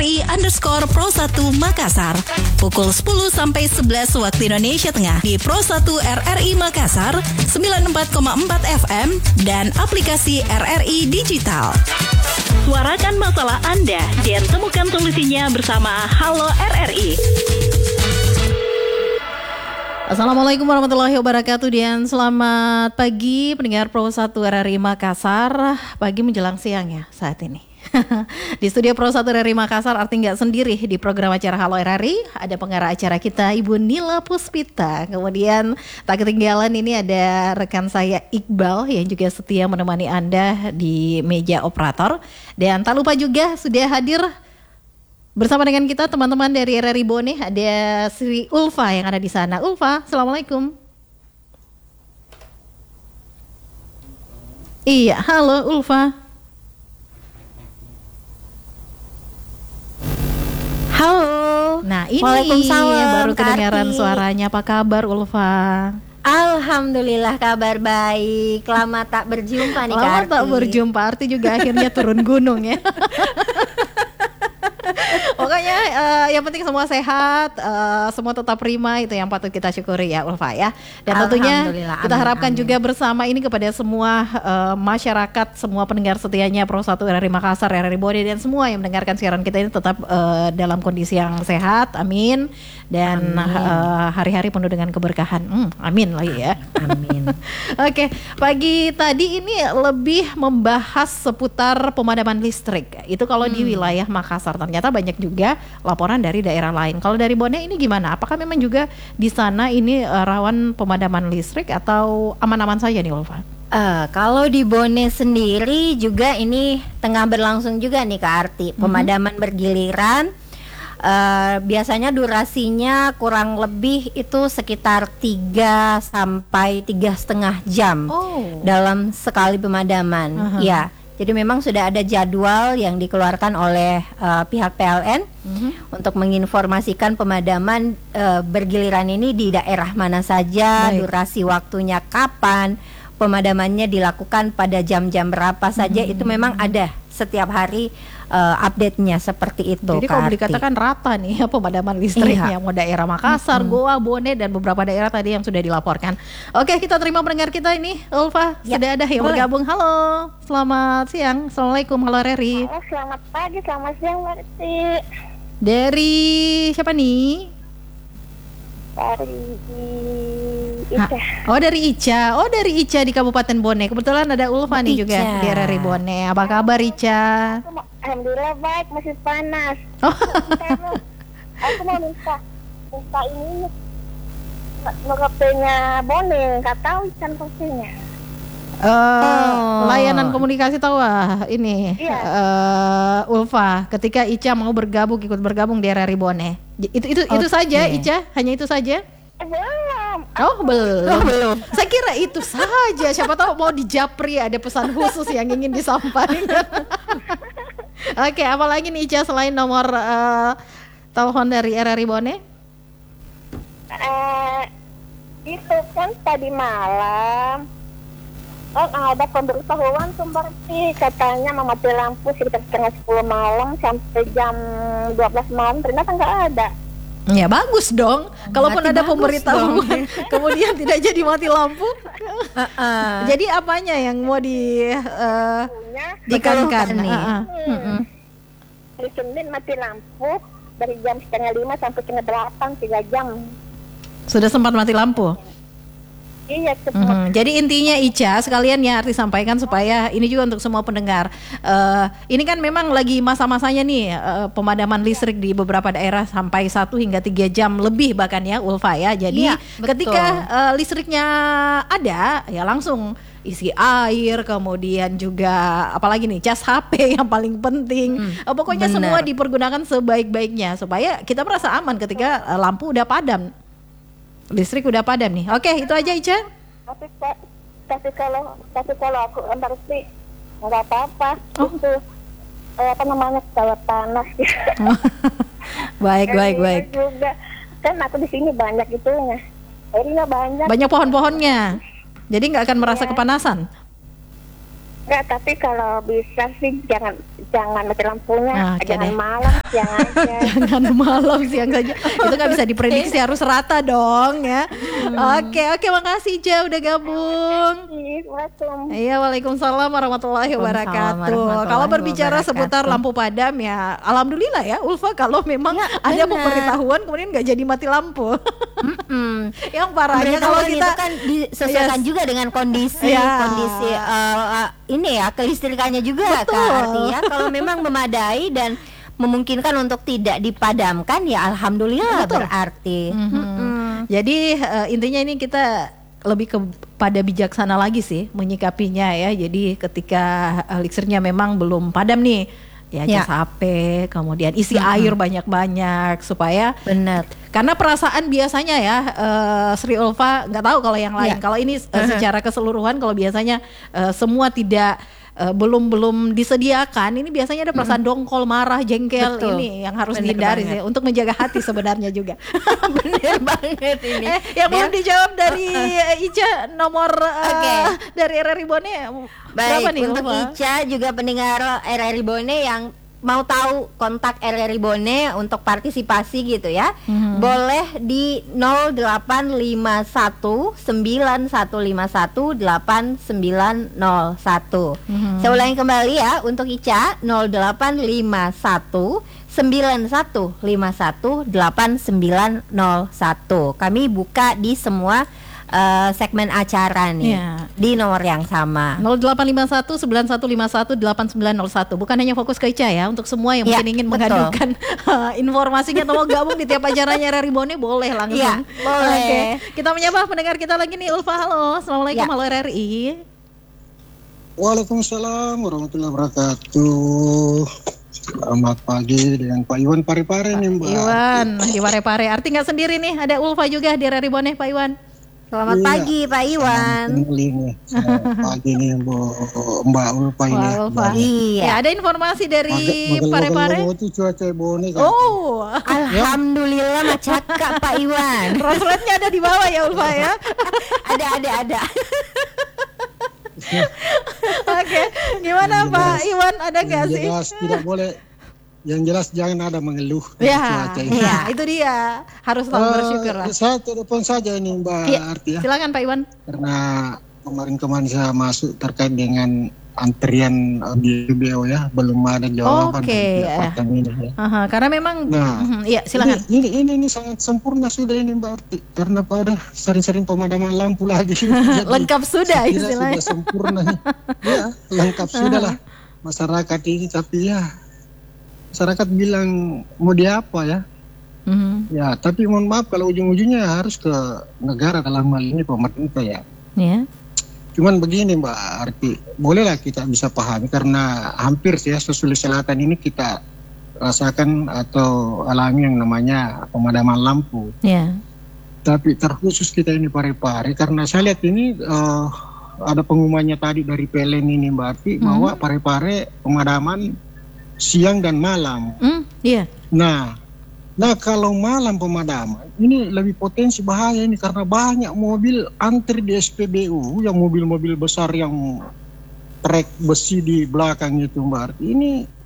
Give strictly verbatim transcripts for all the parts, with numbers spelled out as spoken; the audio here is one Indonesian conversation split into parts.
I underscore Pro satu Makassar. Pukul sepuluh sampai sebelas waktu Indonesia Tengah di Pro satu R R I Makassar sembilan puluh empat koma empat F M dan aplikasi R R I Digital. Suarakan masalah Anda dan temukan solusinya bersama Halo R R I. Assalamualaikum warahmatullahi wabarakatuh dan selamat pagi pendengar Pro satu R R I Makassar. Pagi menjelang siang ya saat ini. Di studio Pro satu R R I Makassar arti nggak sendiri di program acara Halo R R I. Ada pengarah acara kita Ibu Nila Puspita. Kemudian tak ketinggalan ini ada rekan saya Iqbal yang juga setia menemani Anda di meja operator. Dan tak lupa juga sudah hadir bersama dengan kita teman-teman dari R R I Bone. Ada Sri Ulfa yang ada di sana. Ulfa, Assalamualaikum. Iya, halo Ulfa. Halo. Nah ini Waalaikumsalam, baru kedengaran Karti. suaranya. Apa kabar Ulfa? Alhamdulillah kabar baik. Lama tak berjumpa nih Lama Karti. tak berjumpa, arti juga akhirnya turun gunung ya. Pokoknya uh, yang penting semua sehat, uh, semua tetap prima, itu yang patut kita syukuri ya Ulfa ya. Dan tentunya kita harapkan amin. juga bersama ini kepada semua uh, masyarakat, semua pendengar setianya Pro satu R R I Makassar, R R I Bone dan semua yang mendengarkan siaran kita ini tetap uh, dalam kondisi yang sehat, amin. Dan uh, hari-hari penuh dengan keberkahan, hmm, amin lagi ya. Amin. Oke, pagi tadi ini lebih membahas seputar pemadaman listrik. Itu kalau hmm. di wilayah Makassar, ternyata banyak juga laporan dari daerah lain. Kalau dari Bone ini gimana? Apakah memang juga di sana ini uh, rawan pemadaman listrik atau aman-aman saja nih Ulfa? Uh, kalau di Bone sendiri juga ini tengah berlangsung juga nih Kak Arti, pemadaman mm-hmm. bergiliran. Uh, biasanya durasinya kurang lebih itu sekitar tiga sampai tiga setengah jam oh. dalam sekali pemadaman. Uh-huh. Ya, jadi memang sudah ada jadwal yang dikeluarkan oleh uh, pihak P L N uh-huh. untuk menginformasikan pemadaman uh, bergiliran ini di daerah mana saja, Baik. durasi waktunya kapan, pemadamannya dilakukan pada jam-jam berapa saja, uh-huh. itu memang ada setiap hari uh, update-nya seperti itu. Jadi kalau dikatakan rata nih ya pemadaman listriknya, iya. mau daerah Makassar, mm-hmm. Goa, Bone dan beberapa daerah tadi yang sudah dilaporkan. Oke, kita terima pendengar kita ini, Ulfa ya, sudah ada yang boleh. bergabung. Halo, selamat siang. Assalamualaikum, halo R R I. Halo, selamat pagi, selamat siang Mbak Reti. Dari siapa nih? Dari Ica. Oh dari Ica, oh dari Ica di Kabupaten Bone. Kebetulan ada Ulfa nih juga di R R I Bone. Apa kabar Ica? Alhamdulillah baik, masih panas. Oh. Aku mau minta, minta ini nge-P-nya Bone, nggak tahu ikan posisinya. Uh, oh. Layanan komunikasi tahu ah ini iya. uh, Ulfa ketika Ica mau bergabung ikut bergabung di R R I Bone. Itu itu okay. itu saja Ica, hanya itu saja. Belum. Oh belum. Oh, belum. Saya kira itu saja. Siapa tahu mau dijapri ada pesan khusus yang ingin disampaikan. Oke, okay, apalagi nih Ica selain nomor uh, telepon dari R R I Bone? Uh, itu kan tadi malam kan ada pemberitahuan Sumberti katanya memati lampu sekitar setengah sepuluh malam sampai jam dua belas malam, ternyata nggak ada. Ya bagus dong. Kalaupun ada pemberitahuan kemudian tidak jadi mati lampu. Uh-uh. Jadi apanya yang mau di uh, dikeluhkan nih? Uh-uh. Hmm. Hari Senin mati lampu dari jam setengah lima sampai setengah delapan, tiga jam. Sudah sempat mati lampu. Iya, mm-hmm. Jadi intinya Ica sekalian ya Arti sampaikan supaya ini juga untuk semua pendengar. Uh, ini kan memang lagi masa-masanya nih uh, pemadaman listrik di beberapa daerah sampai satu hingga tiga jam lebih bahkan ya Ulfa ya. Jadi iya, ketika uh, listriknya ada ya langsung isi air, kemudian juga apalagi nih cas H P yang paling penting. Hmm, uh, pokoknya bener. Semua dipergunakan sebaik-baiknya supaya kita merasa aman ketika uh, lampu udah padam. Listrik udah padam nih. Oke, itu aja Ica. Tapi tapi kalau tapi kalau aku berarti nggak apa-apa. Oh. Itu eh, apa namanya kayak panas. baik baik baik. Juga kan aku di sini banyak itunya. Airnya banyak. Banyak pohon-pohonnya. Jadi nggak akan merasa ya. Kepanasan. Nggak, tapi kalau bisa sih jangan jangan mati lampunya, nah, jangan deh. malam. siang aja. Jangan malam, siang saja. Itu nggak bisa diprediksi, harus rata dong ya. Oke, oke, makasih Ja udah gabung. Assalamualaikum. Iya, waalaikumsalam warahmatullahi wabarakatuh. warahmatullahi Kalau berbicara wabarakatuh. seputar lampu padam ya, alhamdulillah ya Ulfa, kalau memang Ya, ada benar. pemberitahuan kemudian nggak jadi mati lampu. Mm-mm. Yang parahnya kalau Pemberitahuan kita itu kan disesuaikan Yes. juga dengan kondisi Ya. kondisi uh, uh, ini ya kelistrikannya juga Betul. Kak Arti ya. Kalau memang memadai dan memungkinkan untuk tidak dipadamkan ya alhamdulillah Betul. berarti. Mhm. Mm-mm. Jadi eh, intinya ini kita lebih kepada bijaksana lagi sih menyikapinya ya. Jadi ketika eh, listriknya memang belum padam nih, ya Ya. cas H P, kemudian isi Mhm. air banyak-banyak supaya Benar. karena perasaan biasanya ya eh, Sri Ulfa nggak tahu kalau yang lain. Ya. Kalau ini eh, Mhm. secara keseluruhan kalau biasanya eh, semua tidak eh, belum belum disediakan, ini biasanya ada perasaan dongkol, marah, jengkel. Betul. Ini yang harus Bener dihindari banget. sih untuk menjaga hati sebenarnya juga. Benar banget ini. Eh, yang belum Dan- dijawab dari eh, Ica nomor eh, Oke. dari R R I Bone berapa Baik, nih untuk Ulfa? Ica juga pendengar R R I Bone yang mau tahu kontak R R I Bone untuk partisipasi gitu ya. Mhm. Boleh di nol delapan lima satu sembilan satu lima satu delapan sembilan nol satu. Mhm. Saya ulangi kembali ya untuk Ica nol delapan lima satu sembilan satu lima satu delapan sembilan nol satu. Kami buka di semua eh, segmen acara nih Iya. di nomor yang sama. nol delapan lima satu sembilan satu lima satu delapan sembilan nol satu. Bukan hanya fokus ke Ica ya, untuk semua yang Ya, mungkin ingin betul. mengadukan eh, informasinya atau mau gabung di tiap acaranya R R I Bone boleh langsung. Ya, boleh. Oke. Kita menyapa pendengar kita lagi nih Ulfa. Halo, assalamualaikum. Ya. Halo R R I. Waalaikumsalam warahmatullahi wabarakatuh. Selamat pagi dengan Pak Iwan Parepare nih Mbak. Iwan di Parepare. Arti nggak sendiri nih, ada Ulfa juga di R R I Bone, Pak Iwan. Selamat Iya. pagi Pak Iwan. Kembali nih. Selamat pagi nih Bu Mbak Ulfa ini. Wah, Ulfa. Iya. Ya, ada informasi dari Parepare. Magal-magal itu cuaca bone kan. Oh, Alhamdulillah mah cakap Pak Iwan. Rosletnya ada di bawah ya Ulfa ya. Ada ada ada. Oke, gimana Yang Pak jelas- Iwan, ada nggak Yang sih? jelas tidak boleh. Yang jelas jangan ada mengeluh Ya, cuaca ini. ya, itu dia. Harus selalu Eh, bersyukur lah. Saya telepon saja ini Mbak Iya, Arti ya. silakan Pak Iwan. Karena kemarin-kemarin saya masuk terkait dengan antrian eh, di B O ya, belum ada jawaban Oke, dari ya. pihak Pertamina ya. Aha, karena memang, Nah, mhm, iya silakan. Ini, ini ini ini sangat sempurna sudah ini Mbak Arti, karena pada sering-sering pemadaman lampu lagi. Jadi, Lengkap sudah saya kira istilahnya. Sudah sempurna. Ya, lengkap sudah lah masyarakat ini, tapi ya masyarakat bilang mau diapa ya. Mhm, Ya, tapi mohon maaf kalau ujung-ujungnya harus ke negara dalam hal ini pemerintah ya. ya. Cuman begini Mbak Arti, bolehlah kita bisa pahami karena hampir sih ya Sulawesi Selatan ini kita rasakan atau alami yang namanya pemadaman lampu. Ya. Tapi terkhusus kita ini Parepare karena saya lihat ini eh, ada pengumumannya tadi dari P L N ini Mbak Arti Hmm. bahwa Parepare pemadaman siang dan malam. Hmm, iya. Nah, nah kalau malam pemadaman ini lebih potensi bahaya ini karena banyak mobil antri di S P B U yang mobil-mobil besar yang trek besi di belakang itu Mbak Arti. Ini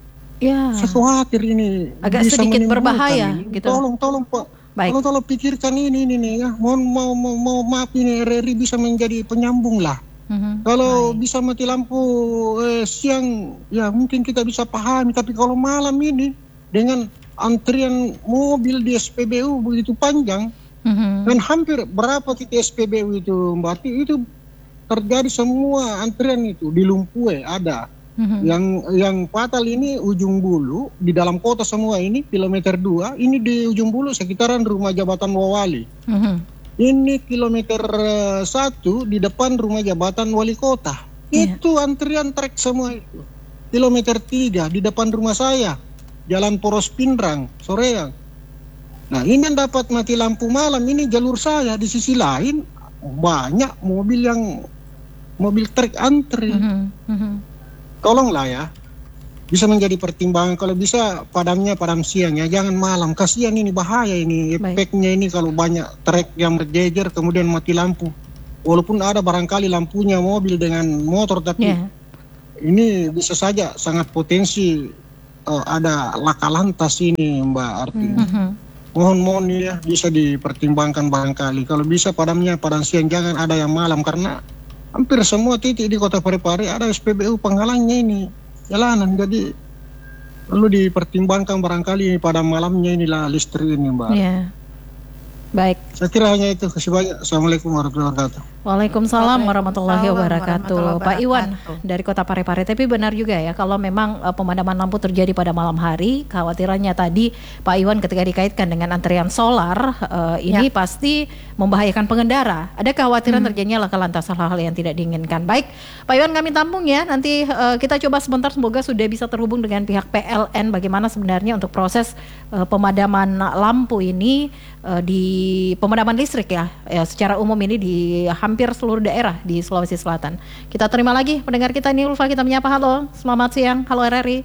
Ya. saya khawatir ini Agak bisa sedikit menimbulkan berbahaya, ini. gitu. Tolong, tolong Pak. Baik. Tolong, tolong pikirkan ini, ini nih ya. Mohon mau, mau, mau maaf ini R R I bisa menjadi penyambung lah. Mhm. Kalau bisa mati lampu eh, siang, ya mungkin kita bisa pahami. Tapi kalau malam ini dengan antrian mobil di S P B U begitu panjang Mhm. dan hampir berapa titik S P B U itu Mbak Ati, itu terjadi semua antrian itu di Lumpue ada. Mhm. Yang yang fatal ini Ujung Bulu di dalam kota semua ini kilometer dua, ini di Ujung Bulu sekitaran rumah jabatan Wawali. Mhm. Ini kilometer eh, satu di depan rumah jabatan wali kota. Iya. Itu antrian trek semua itu. Kilometer tiga di depan rumah saya, Jalan Poros Pindrang, Soreang. Nah ini yang dapat mati lampu malam, ini jalur saya. Di sisi lain banyak mobil yang mobil trek antri. Mhm. Mhm. Tolonglah ya, bisa menjadi pertimbangan. Kalau bisa padamnya padam siang ya, jangan malam. Kasihan ini, bahaya ini Baik. efeknya ini kalau banyak trek yang berjejer kemudian mati lampu. Walaupun ada barangkali lampunya mobil dengan motor, tapi Ya. ini bisa saja sangat potensi uh, ada laka lantas ini Mbak Arti. Mhm. Mohon-mohon ya bisa dipertimbangkan barangkali. Kalau bisa padamnya padang siang, jangan ada yang malam, karena hampir semua titik di Kota Parepare ada S P B U penghalangnya ini jalanan. Jadi perlu dipertimbangkan barangkali pada malamnya inilah listrik ini Mbak. Iya. Baik. Saya kira hanya itu. Kasih banyak. Assalamualaikum warahmatullahi wabarakatuh. Waalaikumsalam warahmatullahi wabarakatuh. warahmatullahi Pak Iwan wabarakatuh. dari Kota Parepare. Tapi benar juga ya, kalau memang uh, pemadaman lampu terjadi pada malam hari, khawatirannya tadi Pak Iwan ketika dikaitkan dengan antrian solar, uh, ini Ya. pasti membahayakan pengendara. Ada kekhawatiran Hmm. terjadinya laka lantas hal-hal yang tidak diinginkan. Baik, Pak Iwan kami tampung ya. Nanti uh, kita coba sebentar, semoga sudah bisa terhubung dengan pihak P L N bagaimana sebenarnya untuk proses uh, pemadaman lampu ini uh, di pemadaman listrik ya, ya secara umum ini di hampir seluruh daerah di Sulawesi Selatan. Kita terima lagi pendengar kita ini, Ulfa, kita menyapa. Halo, selamat siang. Halo R R I.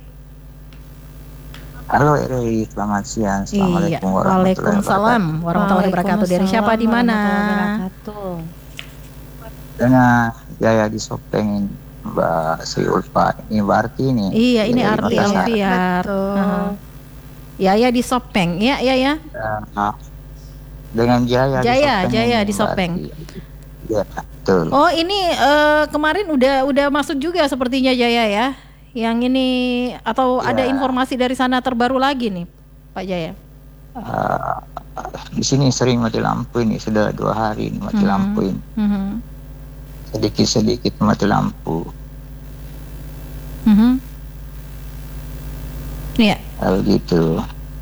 Halo R R I, selamat siang. Assalamualaikum Iya. warahmatullahi Waalaikumsalam warahmatullahi wabarakatuh. Dari siapa, di mana? Wabarakatuh. Dengan Jaya di Sopeng, Mbak Sri Ulfa. Ini Mbak Arti ini. Iya, ini Dari Arti Makassar. Alfiat. Betul. Aha. Ya, ya di Sopeng. Ya, ya, ya. Nah, dengan Jaya, Jaya, di Sopeng. Jaya ini, di Mbak Sopeng. Arti. Ya, betul. Oh, ini eh, kemarin udah udah masuk juga sepertinya Jaya ya. Yang ini atau ada Ya. informasi dari sana terbaru lagi nih, Pak Jaya? Uh, di sini sering mati lampu ini, sudah dua hari ini mati Mhm. lampu ini. Mhm. Sedikit-sedikit mati lampu. Mhm. Iya. Hal gitu.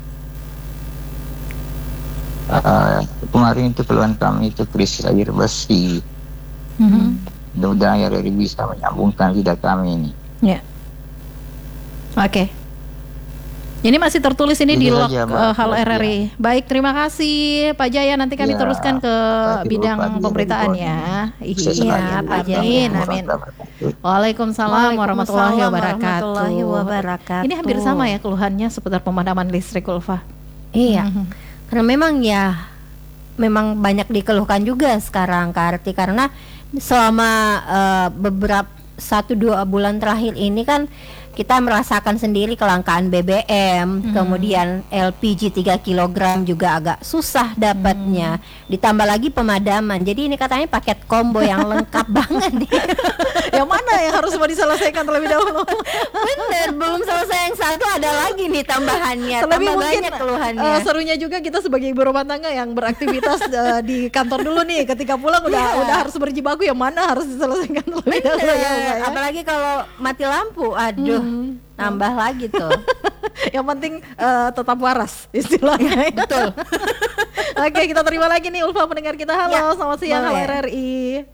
Uh, kemarin itu keluhan kami itu krisis air bersih. Mhm. Mudah-mudahan R R I bisa menyambungkan lidah kami ini. Ya. Oke. Ini masih tertulis ini Ini di log saja, Mbak. eh, Halo R R I. Baik, terima kasih Pak Jaya. Nanti kami Ya, teruskan ke kasih bidang Bapak Jaya pemberitaan di ya. Sukses Iya, selalu. Pak Jaya. Amin. Waalaikumsalam warahmatullahi wabarakatuh. warahmatullahi wabarakatuh. Ini hampir sama ya keluhannya seputar pemadaman listrik, Ulfa. Iya. Mhm. Karena memang ya memang banyak dikeluhkan juga sekarang Kak Arti, karena selama eh, beberapa satu dua bulan terakhir ini kan kita merasakan sendiri kelangkaan B B M, Hmm. kemudian L P G tiga kilogram juga agak susah dapatnya, ditambah lagi pemadaman. Jadi ini katanya paket combo yang lengkap banget nih. Yang mana yang harus mau diselesaikan terlebih dahulu? Bener, belum selesai yang satu ada lagi nih tambahannya. Terlebih Tambah mungkin banyak keluhannya. eh, serunya juga kita sebagai ibu rumah tangga yang beraktivitas eh, di kantor dulu nih, ketika pulang udah Iya. udah harus berjibaku yang mana harus diselesaikan terlebih dahulu ya, Ulfa, Bener, ya. apalagi kalau mati lampu, aduh, Hmm. nambah lagi tuh. Yang penting eh, tetap waras istilahnya. Betul. Oke, kita terima lagi nih Ulfa pendengar kita. Halo, Ya, selamat siang. Halo boleh. R R I.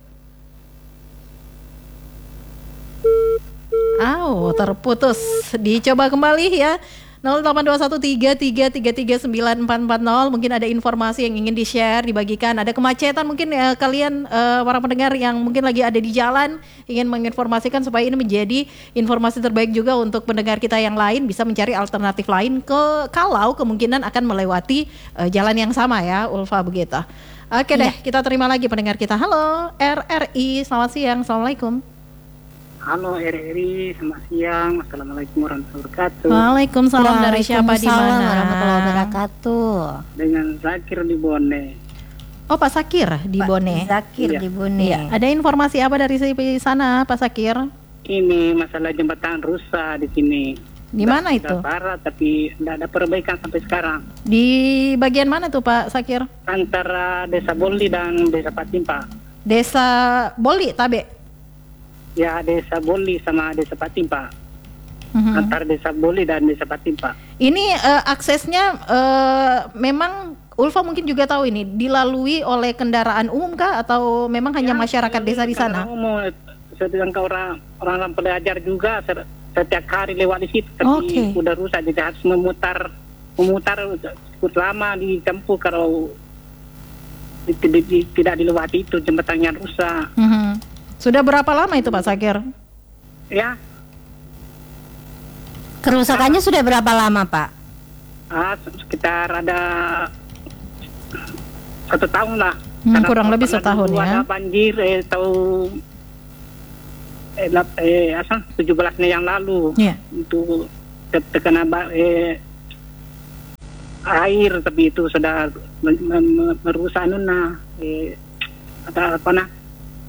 Au, terputus. Dicoba kembali ya. nol delapan dua satu tiga tiga tiga tiga sembilan empat empat nol. Mungkin ada informasi yang ingin di-share, dibagikan. Ada kemacetan mungkin ya, kalian eh, para pendengar yang mungkin lagi ada di jalan ingin menginformasikan supaya ini menjadi informasi terbaik juga untuk pendengar kita yang lain bisa mencari alternatif lain ke kalau kemungkinan akan melewati eh, jalan yang sama ya, Ulfa, begitu. Oke deh, kita terima lagi pendengar kita. Halo R R I, selamat siang. Assalamualaikum. Halo R R I, selamat siang. Assalamualaikum warahmatullahi wabarakatuh. Waalaikumsalam. Dari siapa, di Waalaikumsalam mana? warahmatullahi wabarakatuh. Dengan Zakir di Bone. Oh, Pak Sakir di Pak Bone. Zakir Iya. di Bone. Iya. Ada informasi apa dari si- sana, Pak Sakir? Ini masalah jembatan rusak di sini. Di mana Sudah- itu? sudah parah, tapi tidak ada perbaikan sampai sekarang. Di bagian mana tuh, Pak Sakir? Antara Desa Boli dan Desa Patimpa. Desa Boli, Tabe. Ya, Desa Boli sama Desa Patimpa. Mhm. Antara Desa Boli dan Desa Patimpa. Ini eh, aksesnya eh, memang Ulfa mungkin juga tahu ini dilalui oleh kendaraan umum kah atau memang hanya Ya, masyarakat desa di sana? Kalau umum, sedangkan orang orang pelajar juga ser- setiap hari lewat di situ, tapi Oke. udah rusak, jadi harus memutar memutar cukup lama ditempuh kalau di- di- di- tidak dilewati itu jembatannya rusak. Mhm. Sudah berapa lama itu, Pak Sakir? Ya, Kerusakannya sudah berapa lama, Pak? ah, sekitar ada satu tahun lah. Hmm, Karena kurang lebih pernah setahun dulu ya. Ada banjir eh tahun eh, lap- eh asal tujuh belasnya yang lalu. Iya. Itu terkena ba- eh, air, tapi itu sudah men- men- merusak nuna eh, apa apa nah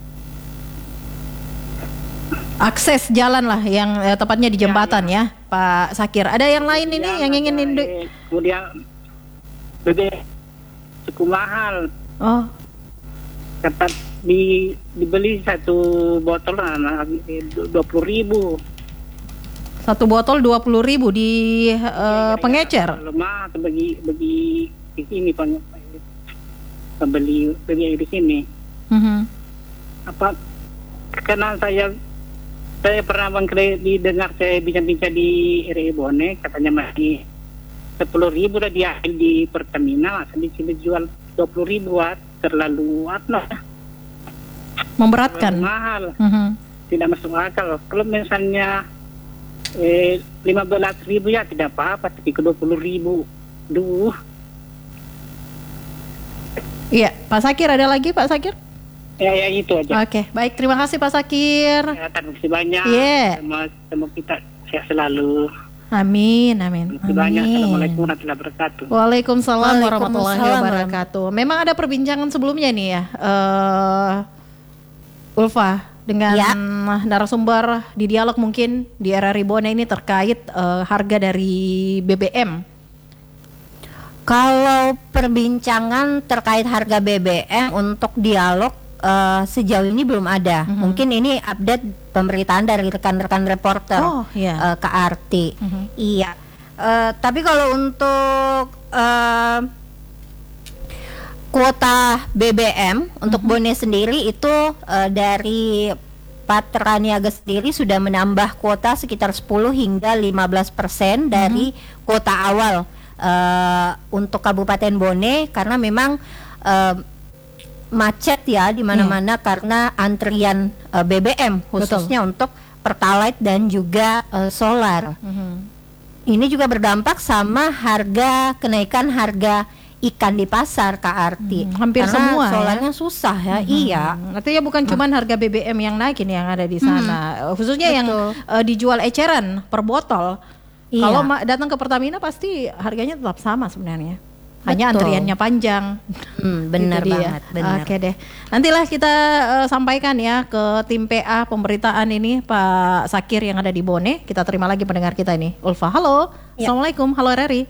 Akses jalan lah yang eh, tepatnya di jembatan ya, ya, Pak Sakir. Ada yang lain ini ya, yang ingin Indo? eh, kemudian lebih cukup mahal. Oh, Kata di dibeli satu botol nah, dua puluh ribu. satu botol dua puluh ribu di eh, pengecer. Lemah atau bagi bagi di sini peng- pembeli beli di sini. Mhm. Apa karena saya saya pernah mengkre didengar saya bincang-bincang di R I Bone, katanya masih sepuluh ribu udah diambil di Pertamina, masa di sini jual dua puluh ribu, Wat. Terlalu apa? Memberatkan. Terlalu mahal, Mhm. tidak masuk akal. Kalau misalnya eh, lima belas ribu ya tidak apa-apa, tapi ke dua puluh ribu, duh. Iya, Pak Sakir ada lagi Pak Sakir? Ya, ya itu aja. Oke, baik, terima kasih Pak Sakir. Ya, terima kasih banyak. Iya. Semoga, semoga kita sehat selalu. Amin, amin. Terima kasih banyak. Assalamualaikum warahmatullahi wabarakatuh. Waalaikumsalam warahmatullahi Waalaikumsalam. wabarakatuh. Memang ada perbincangan sebelumnya nih ya, eh Ulfa dengan Ya. narasumber di dialog mungkin di R R I Bone ini terkait eh, harga dari B B M. Kalau perbincangan terkait harga B B M untuk dialog eh, sejauh ini belum ada. Mhm. Mungkin ini update pemberitaan dari rekan-rekan reporter Oh, iya. eh, K R T. Mhm. Iya. Eh, tapi kalau untuk eh, kuota B B M untuk Bone sendiri itu eh, dari Patra Niaga sendiri sudah menambah kuota sekitar sepuluh hingga lima belas persen dari kuota awal eh, untuk Kabupaten Bone, karena memang eh, macet ya di mana-mana karena antrian eh, B B M khususnya untuk Pertalite dan juga eh, solar. Mhm. Ini juga berdampak sama harga kenaikan harga ikan di pasar K R T. Hmm, hampir Karena semua ya. solarnya susah ya. Iya. Hmm, artinya bukan cuman harga B B M yang naik ini yang ada di sana, Eh, khususnya yang betul. eh, dijual eceran per botol. Iya. Kalau ma- datang ke Pertamina pasti harganya tetap sama sebenarnya. Hanya Betul. antriannya panjang. Hmm, benar Itu dia. banget, benar. Oke deh. Nantilah kita eh, sampaikan ya ke tim P A pemberitaan ini Pak Sakir yang ada di Bone. Kita terima lagi pendengar kita ini. Ulfa, halo. Ya. Assalamualaikum. Halo R R I.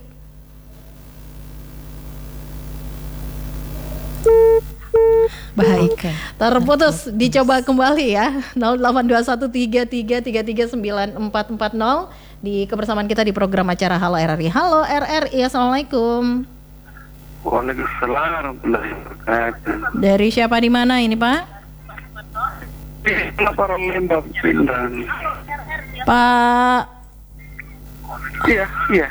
Baik, Oke. terputus. Dicoba kembali ya. nol delapan dua satu tiga tiga tiga tiga sembilan empat empat nol di kebersamaan kita di program acara Halo R R I. Halo R R I, Assalamualaikum. Waalaikumsalam warahmatullahi wabarakatuh. Dari siapa di mana ini Pak? Kenapa orang Lembang Pindang? Pak. Iya, iya.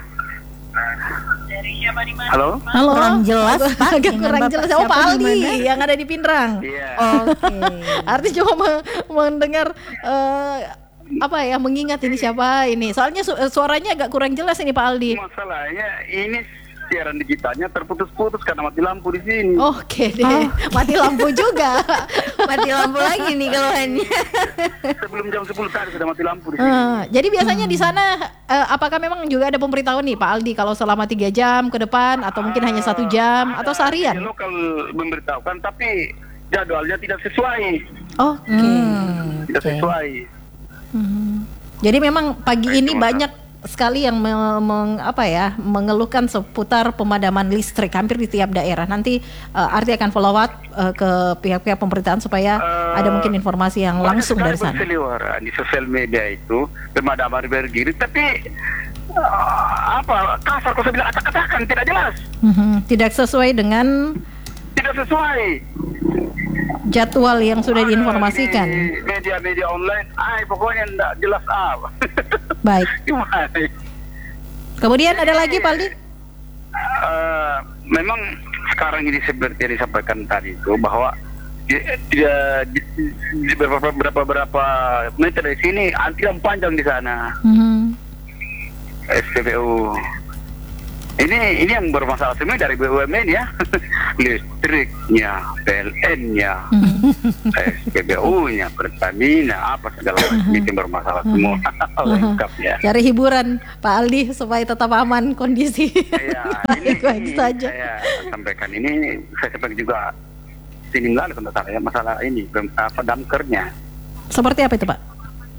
Halo? Halo. Kurang jelas, Pak, Agak dengan kurang Bapak jelas. Oh, siapa Pak di Aldi mana? yang ada di Pindrang. Iya. Oke. Arti cuma me- mendengar eh, apa ya, mengingat ini siapa ini. Soalnya su- suaranya agak kurang jelas ini Pak Aldi. Masalahnya ini siaran digitalnya terputus-putus karena mati lampu di sini. Oke deh, mati lampu juga. Mati lampu lagi nih keluhannya. Sebelum jam sepuluh tadi sudah mati lampu di sini. Eh, jadi biasanya di sana eh, apakah memang juga ada pemberitahuan nih Pak Aldi kalau selama tiga jam ke depan atau mungkin hanya satu jam atau Ada seharian? di lokal memberitahukan tapi jadwalnya tidak sesuai. Oke. Hmm, Tidak oke. sesuai. Hmm. Jadi memang pagi Baik, ini terima banyak sekali yang me- meng- apa ya mengeluhkan seputar pemadaman listrik hampir di tiap daerah. Nanti uh, Arti akan follow up uh, ke pihak-pihak pemerintahan supaya Eh, ada mungkin informasi yang Banyak langsung sekali dari sana. berseliweran di sosial media itu pemadaman berdiri, tapi uh, apa kasar kau bilang acak-acakan tidak jelas, Mhm. Tidak sesuai dengan tidak sesuai. jadwal yang sudah Ada diinformasikan. di media-media online, ay pokoknya tidak jelas apa. Baik. Gimana? Kemudian ada lagi Pak Aldi? Eh, memang sekarang ini seperti yang disampaikan tadi itu bahwa di, di, di, di beberapa, beberapa beberapa meter dari sini antrian panjang di sana Mhm. S P B U. Ini ini yang bermasalah semua dari B U M N ya, listriknya, P L N-nya, S P B U-nya, Pertamina, apa segala macam itu bermasalah semua, lengkap ya. Cari hiburan Pak Aldi supaya tetap aman kondisi. Ya, ini, baik ini saja. saya sampaikan ini, saya sampaikan juga tinggal ya masalah ini, apa damkernya. Seperti apa itu Pak?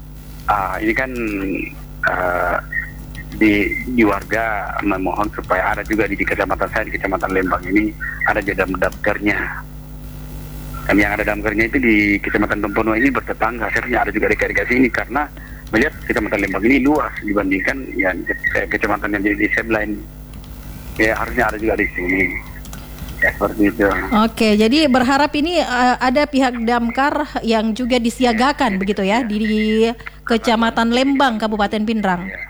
Ah, ini kan. Uh, Di, di warga memohon supaya ada juga di, di kecamatan saya, di kecamatan Lembang ini ada juga damkernya. Dan yang ada damkernya itu di kecamatan Tempono ini bertetangga, akhirnya ada juga di irigasi ini karena melihat kecamatan Lembang ini luas dibandingkan yang ke, kecamatan yang di, di sebelah ini. Ya harusnya ada juga di sini. Ya, seperti itu. Oke, jadi berharap ini uh, ada pihak damkar yang juga disiagakan ya, begitu ya, ya di kecamatan Lembang, Kabupaten Pindrang. Ya.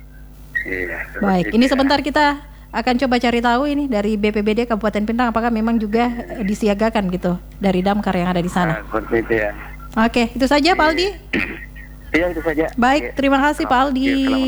Iya, baik, ini sebentar kita akan coba cari tahu ini dari B P B D Kabupaten Pindrang apakah memang juga disiagakan gitu dari damkar yang ada di sana. Nah, seperti itu ya. Oke, itu saja Pak Aldi. Iya, itu saja. Baik, terima kasih Pak Aldi.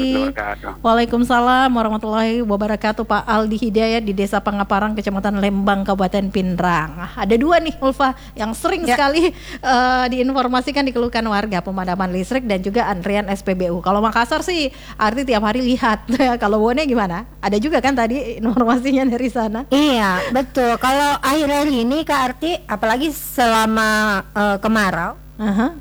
Waalaikumsalam warahmatullahi wabarakatuh. Pak Aldi Hidayat di Desa Pangaparang, Kecamatan Lembang, Kabupaten Pindrang. Ada dua nih Ulfa yang sering ya. sekali uh, diinformasikan dikeluhkan warga, pemadaman listrik dan juga antrian S P B U. Kalau Makassar sih arti tiap hari lihat. Kalau Bone gimana? Ada juga kan tadi informasinya dari sana? Iya, betul. Kalau akhir-akhir ini Kak Arti, apalagi selama uh, kemarau, uh-huh.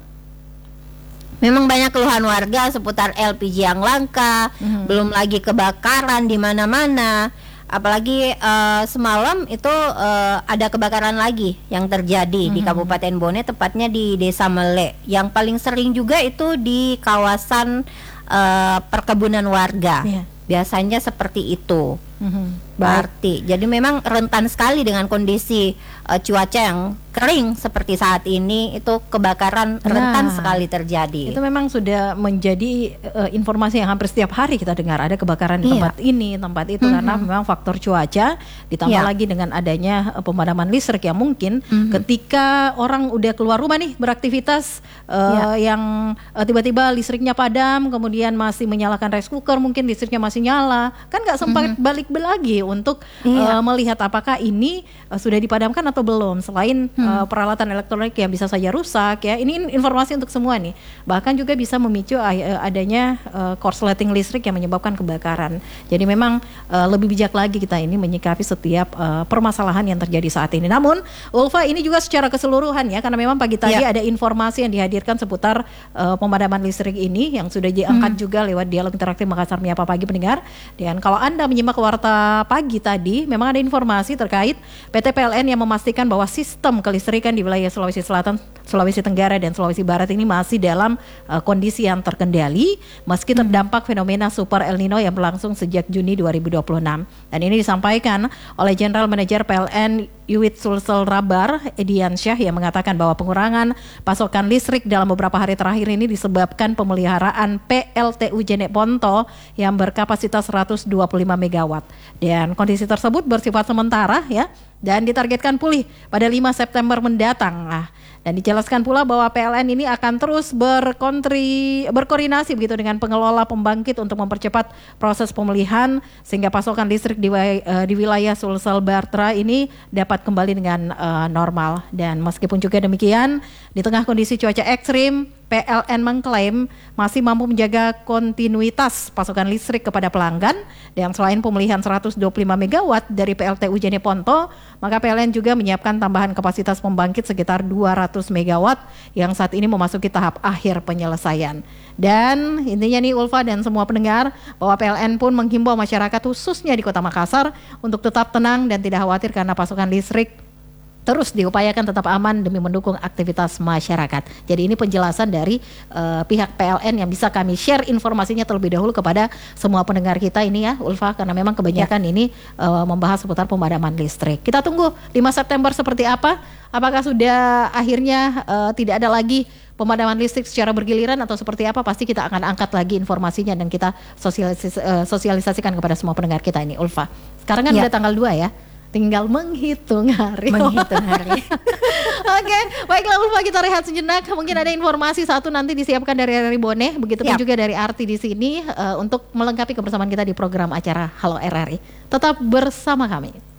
memang banyak keluhan warga seputar L P G yang langka, mm-hmm. belum lagi kebakaran di mana-mana. Apalagi uh, semalam itu uh, ada kebakaran lagi yang terjadi mm-hmm. di Kabupaten Bone, tepatnya di Desa Mele. Yang paling sering juga itu di kawasan uh, perkebunan warga. Yeah. Biasanya seperti itu. Mm-hmm. Berarti, jadi memang rentan sekali dengan kondisi uh, cuaca yang kering seperti saat ini, itu kebakaran rentan nah, sekali terjadi. Itu memang sudah menjadi uh, informasi yang hampir setiap hari kita dengar ada kebakaran di iya. tempat ini, tempat itu mm-hmm. karena memang faktor cuaca ditambah yeah. lagi dengan adanya uh, pemadaman listrik yang mungkin mm-hmm. ketika orang udah keluar rumah nih beraktivitas uh, yeah. yang uh, tiba-tiba listriknya padam, kemudian masih menyalakan rice cooker, mungkin listriknya masih nyala, kan nggak sempat mm-hmm. balik lagi untuk iya. uh, melihat apakah ini uh, sudah dipadamkan atau belum. Selain hmm. uh, peralatan elektronik yang bisa saja rusak ya, ini informasi untuk semua nih. Bahkan juga bisa memicu uh, adanya uh, korsleting listrik yang menyebabkan kebakaran. Jadi memang uh, lebih bijak lagi kita ini menyikapi setiap uh, permasalahan yang terjadi saat ini. Namun Ulfa, ini juga secara keseluruhan ya, karena memang pagi tadi yeah. ada informasi yang dihadirkan seputar uh, pemadaman listrik ini yang sudah diangkat hmm. juga lewat dialog interaktif Makassar Menyapa Pagi pendengar. Dan kalau Anda menyimak warta pagi tadi, memang ada informasi terkait P T P L N yang memastikan bahwa sistem kelistrikan di wilayah Sulawesi Selatan, Sulawesi Tenggara, dan Sulawesi Barat ini masih dalam uh, kondisi yang terkendali meski terdampak hmm. fenomena Super El Nino yang berlangsung sejak Juni dua ribu dua puluh enam. Dan ini disampaikan oleh General Manager P L N Iwit Sulsel Rabar, Ediansyah, yang mengatakan bahwa pengurangan pasokan listrik dalam beberapa hari terakhir ini disebabkan pemeliharaan P L T U Jenek Ponto yang berkapasitas seratus dua puluh lima megawatt. Dan kondisi tersebut bersifat sementara ya, dan ditargetkan pulih pada lima September mendatang. Nah, dan dijelaskan pula bahwa P L N ini akan terus berkontri, berkoordinasi begitu dengan pengelola pembangkit untuk mempercepat proses pemulihan sehingga pasokan listrik di, uh, di wilayah Sulsel Bartra ini dapat kembali dengan uh, normal. Dan meskipun juga demikian, di tengah kondisi cuaca ekstrim, P L N mengklaim masih mampu menjaga kontinuitas pasokan listrik kepada pelanggan. Dan selain pemulihan seratus dua puluh lima megawatt dari P L T U Jenek Ponto, maka P L N juga menyiapkan tambahan kapasitas pembangkit sekitar dua ratus megawatt yang saat ini memasuki tahap akhir penyelesaian. Dan intinya nih Ulfa dan semua pendengar, bahwa P L N pun menghimbau masyarakat khususnya di Kota Makassar untuk tetap tenang dan tidak khawatir karena pasokan listrik terus diupayakan tetap aman demi mendukung aktivitas masyarakat. Jadi ini penjelasan dari uh, pihak P L N yang bisa kami share informasinya terlebih dahulu kepada semua pendengar kita ini ya Ulfa, karena memang kebanyakan ya. ini uh, membahas seputar pemadaman listrik. Kita tunggu lima September seperti apa? Apakah sudah akhirnya uh, tidak ada lagi pemadaman listrik secara bergiliran atau seperti apa? Pasti kita akan angkat lagi informasinya dan kita sosialis- uh, sosialisasikan kepada semua pendengar kita ini Ulfa. Sekarang kan ya. udah tanggal dua ya. tinggal menghitung hari. Menghitung hari. Oke, baiklah lupa kita rehat sejenak. Mungkin ada informasi satu nanti disiapkan dari R R I Bone, begitupun Siap. juga dari Arti di sini uh, untuk melengkapi kebersamaan kita di program acara Halo R R I. Tetap bersama kami.